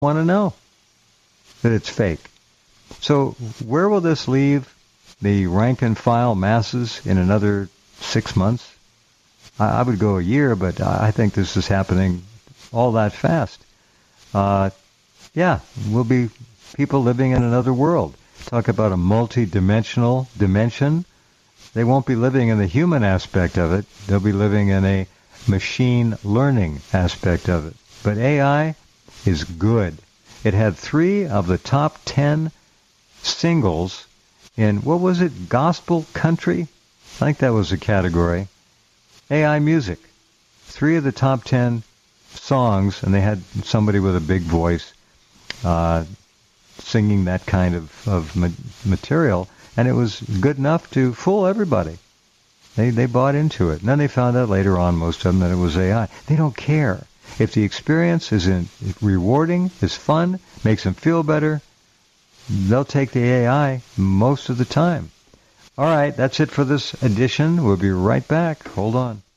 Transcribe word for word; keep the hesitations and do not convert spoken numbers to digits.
want to know that it's fake. So where will this leave the rank and file masses in another six months? I, I would go a year, but I think this is happening all that fast. Uh, yeah, we'll be people living in another world. Talk about a multi-dimensional dimension. They won't be living in the human aspect of it. They'll be living in a machine learning aspect of it. But A I is good. It had three of the top ten singles in, what was it, gospel country? I think that was the category. A I music. Three of the top ten songs, and they had somebody with a big voice uh, singing that kind of, of ma- material, and it was good enough to fool everybody. They they bought into it. And then they found out later on, most of them, that it was A I. They don't care. If the experience is in, rewarding, is fun, makes them feel better, they'll take the A I most of the time. All right, that's it for this edition. We'll be right back. Hold on.